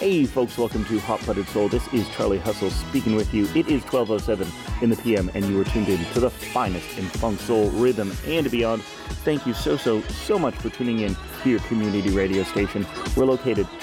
Hey folks, welcome to Hot Buttered Soul. This is Charlie Hustle speaking with you. It is 12:07 in the PM and you are tuned in to the finest in funk, soul, rhythm, and beyond. Thank you so much for tuning in to your community radio station. We're located